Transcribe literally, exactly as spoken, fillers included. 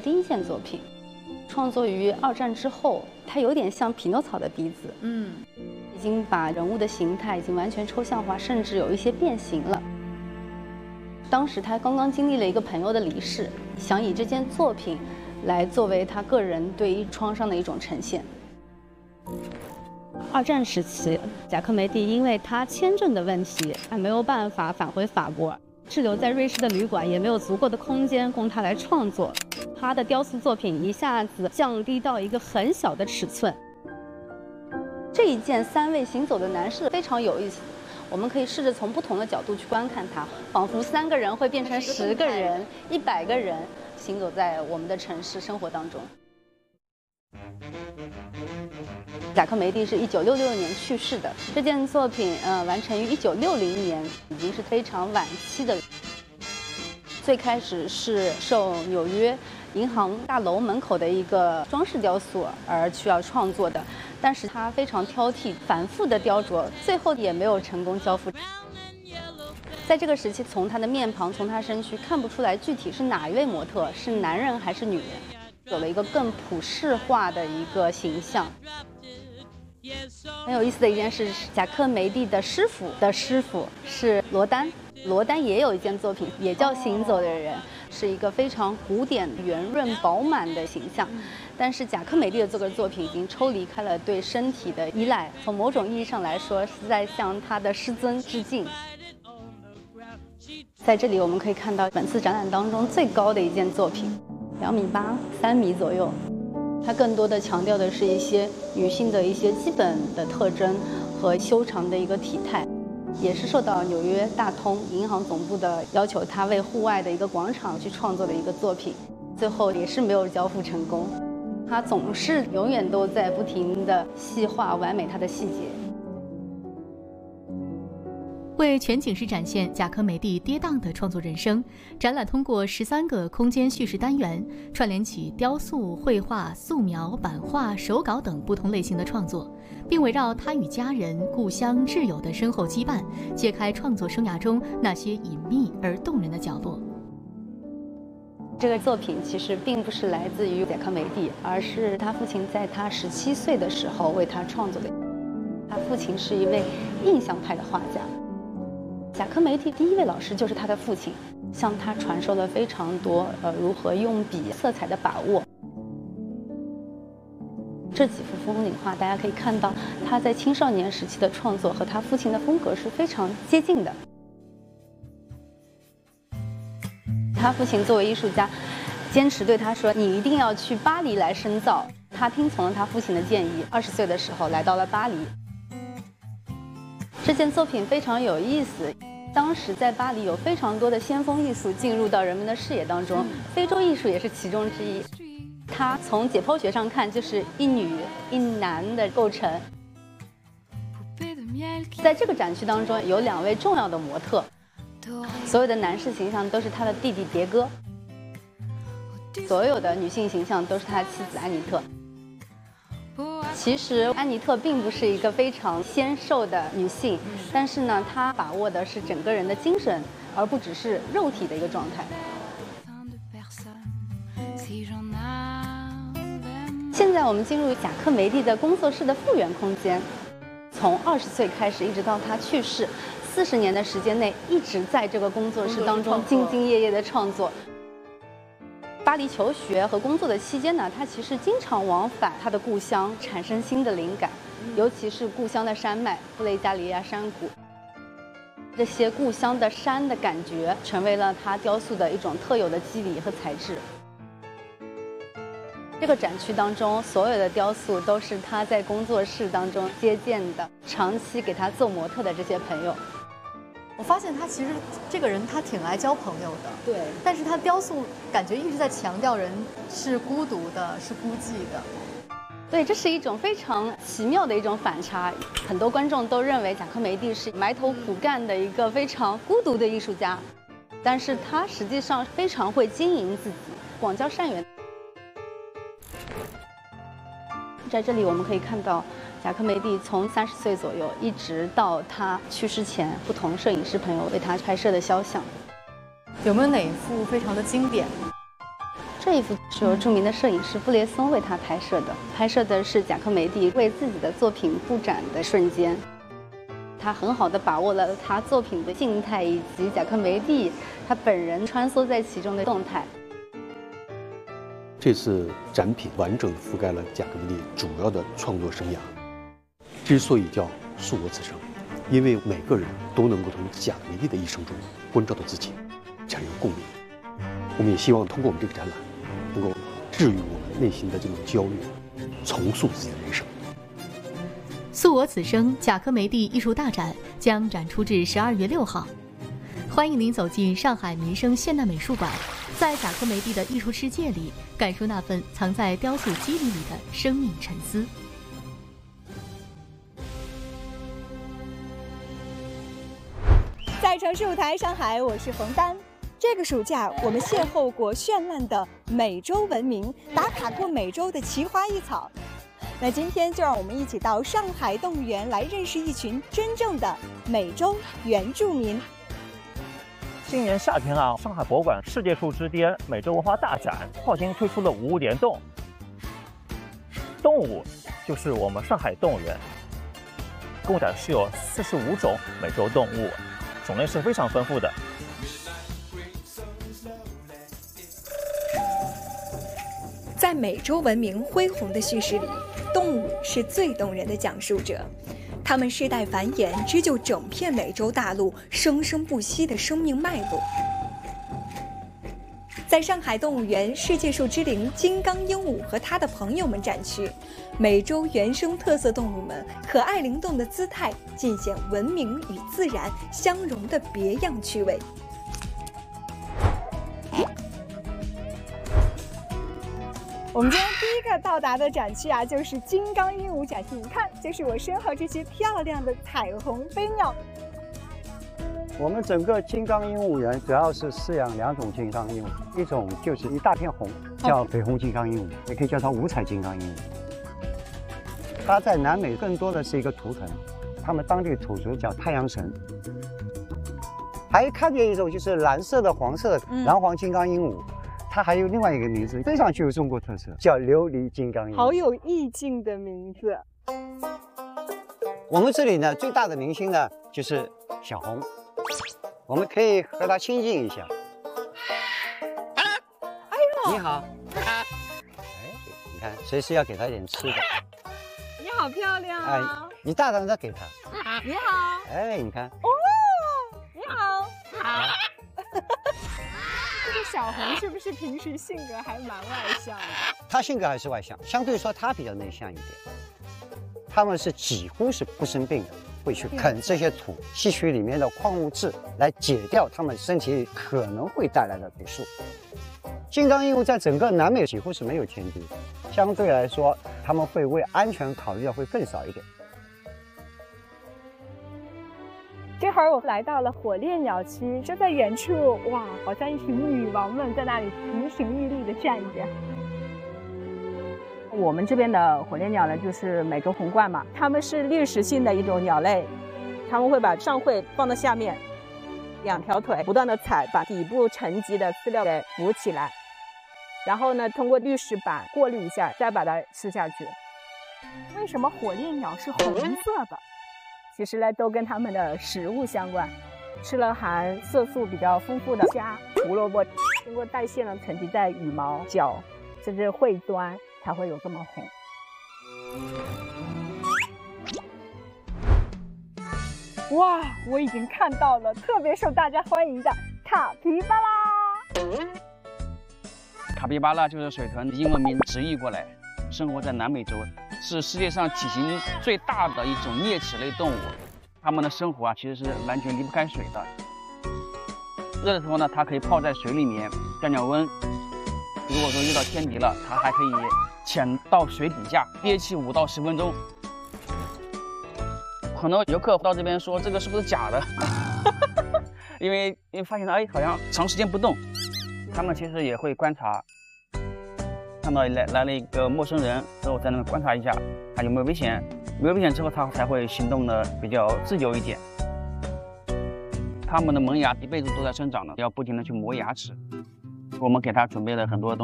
第一件作品，创作于二战之后，它有点像匹诺曹的鼻子，嗯，已经把人物的形态已经完全抽象化，甚至有一些变形了。当时他刚刚经历了一个朋友的离世，想以这件作品来作为他个人对于创伤的一种呈现。二战时期，贾科梅蒂因为他签证的问题，还没有办法返回法国，滞留在瑞士的旅馆也没有足够的空间供他来创作。他的雕塑作品一下子降低到一个很小的尺寸。这一件三位行走的男士非常有意思，我们可以试着从不同的角度去观看它，仿佛三个人会变成十个人、一百个人行走在我们的城市生活当中。贾科梅蒂是一九六六年去世的，这件作品呃完成于一九六零年，已经是非常晚期的。最开始是受纽约银行大楼门口的一个装饰雕塑而需要创作的，但是他非常挑剔，反复的雕琢，最后也没有成功交付。在这个时期，从他的面庞，从他身躯看不出来具体是哪一位模特，是男人还是女人，有了一个更普世化的一个形象。很有意思的一件事是，贾科梅蒂的师傅的师傅是罗丹，罗丹也有一件作品，也叫《行走的人》，是一个非常古典、圆润、饱满的形象。但是贾科梅蒂的这个作品已经抽离开了对身体的依赖，从某种意义上来说，是在向他的师尊致敬。在这里我们可以看到本次展览当中最高的一件作品，两米八，三米左右。它更多的强调的是一些女性的一些基本的特征和修长的一个体态，也是受到纽约大通银行总部的要求，他为户外的一个广场去创作的一个作品，最后也是没有交付成功。他总是永远都在不停地细化完美他的细节。 为全景式展现贾科梅蒂跌宕的创作人生，展览通过十三个空间叙事单元，串联起雕塑、绘画、素描、版画、手稿等不同类型的创作，并围绕他与家人、故乡、挚友的深厚羁绊，揭开创作生涯中那些隐秘而动人的角落。 这个作品其实并不是来自于贾科梅蒂，而是他父亲在他十七岁的时候为他创作的。他父亲是一位印象派的画家。贾科梅蒂第一位老师就是他的父亲，向他传授了非常多呃如何用笔、色彩的把握。这几幅风景画，大家可以看到他在青少年时期的创作和他父亲的风格是非常接近的。他父亲作为艺术家，坚持对他说：“你一定要去巴黎来深造。”他听从了他父亲的建议，二十岁的时候来到了巴黎。这件作品非常有意思，当时在巴黎有非常多的先锋艺术进入到人们的视野当中，非洲艺术也是其中之一。它从解剖学上看就是一女一男的构成。在这个展区当中有两位重要的模特，所有的男士形象都是他的弟弟迭戈，所有的女性形象都是他的妻子安妮特。其实安妮特并不是一个非常纤瘦的女性，但是呢，她把握的是整个人的精神，而不只是肉体的一个状态。现在我们进入贾科梅蒂的工作室的复原空间，从二十岁开始一直到他去世，四十年的时间内一直在这个工作室当中兢兢业业的创作。巴黎求学和工作的期间呢，他其实经常往返他的故乡，产生新的灵感，尤其是故乡的山脉布雷加里亚山谷。这些故乡的山的感觉，成为了他雕塑的一种特有的肌理和材质。这个展区当中，所有的雕塑都是他在工作室当中接见的，长期给他做模特的这些朋友。 我发现他其实这个人他挺爱交朋友的， 对， 但是他雕塑感觉一直在强调人是孤独的，是孤寂的。 对，这是一种非常奇妙的一种反差。很多观众都认为贾科梅蒂是埋头苦干的一个非常孤独的艺术家，但是他实际上非常会经营自己，广交善缘。在这里我们可以看到贾科梅蒂从三十岁左右一直到他去世前，不同摄影师朋友为他拍摄的肖像。 有没有哪一幅非常的经典？ 这一幅是由著名的摄影师布列松为他拍摄的，拍摄的是贾科梅蒂为自己的作品布展的瞬间。他很好地把握了他作品的静态以及贾科梅蒂他本人穿梭在其中的动态。 这次展品完整覆盖了贾科梅蒂主要的创作生涯。之所以叫素我此生，因为每个人都能够从贾科梅蒂的一生中关照到自己，产生共鸣。我们也希望通过我们这个展览，能够治愈我们内心的这种焦虑，重塑自己的人生。 素我此生贾科梅蒂艺术大展将展出至十二月六号，欢迎您走进上海民生现代美术馆，在贾科梅蒂的艺术世界里，感受那份藏在雕塑肌理里的生命沉思。 在城市舞台上海，我是冯丹。这个暑假，我们邂逅过绚烂的美洲文明，打卡过美洲的奇花异草。那今天就让我们一起到上海动物园来认识一群真正的美洲原住民。 今年夏天啊，上海博物馆世界树之巅美洲文化大展跨境推出了五物联动。动物就是我们上海动物园，共展示有四十五种美洲动物，种类是非常丰富的。 在美洲文明恢宏的叙事里，动物是最动人的讲述者。它们世代繁衍，织就整片美洲大陆生生不息的生命脉络。在上海动物园世界树之灵金刚鹦鹉和它的朋友们展区，美洲原生特色动物们可爱灵动的姿态，尽显文明与自然相融的别样趣味。我们今天第一个到达的展区啊，就是金刚鹦鹉展区。你看，就是我身后这些漂亮的彩虹飞鸟。 我们整个金刚鹦鹉园主要是饲养两种金刚鹦鹉，一种就是一大片红，叫绯红金刚鹦鹉，也可以叫它五彩金刚鹦鹉。它在南美更多的是一个图腾，他们当地土族叫太阳神。还看见一种就是蓝色的、黄色的蓝黄金刚鹦鹉。它还有另外一个名字，非常具有中国特色，叫琉璃金刚鹦鹉， 好有意境的名字。 我们这里呢，最大的明星呢就是小红，我们可以和它亲近一下。 哎呦， 你好。哎，你看，随时要给它点吃的。 你好漂亮啊！ 哎，你大胆的给它。 你好。 哎，你看。 哦，你好。好。这个小红是不是平时性格还蛮外向的？ 她性格还是外向，相对说她比较内向一点。他们是几乎是不生病的，会去啃这些土，吸取里面的矿物质来解掉他们身体里可能会带来的毒素。金刚鹦鹉在整个南美几乎是没有天敌，相对来说他们会为安全考虑的会更少一点。 这会儿我来到了火烈鸟区，就在远处，哇，好像一群女王们在那里亭亭玉立的站着。 我们这边的火烈鸟呢，就是美洲红冠嘛，它们是掠食性的一种鸟类，它们会把上喙放到下面，两条腿不断的踩，把底部沉积的饲料给浮起来，然后呢，通过滤食板过滤一下，再把它吃下去。 为什么火烈鸟是红色的？ 其实呢，都跟它们的食物相关，吃了含色素比较丰富的虾、胡萝卜，经过代谢呢，沉积在羽毛、脚甚至喙端，才会有这么红。 哇，我已经看到了特别受大家欢迎的卡皮巴拉。 卡皮巴拉就是水豚，英文名直译过来，生活在南美洲，是世界上体型最大的一种啮齿类动物。它们的生活啊，其实是完全离不开水的。热的时候呢，它可以泡在水里面降降温。如果说遇到天敌了，它还可以潜到水底下憋气五到十分钟。很多游客到这边说这个是不是假的？因为因为发现哎好像长时间不动，他们其实也会观察，看到来来了一个陌生人之后，在那观察一下他有没有危险，没有危险之后，他才会行动的比较自由一点。他们的门牙一辈子都在生长的，要不停的去磨牙齿。我们给他准备了很多东西。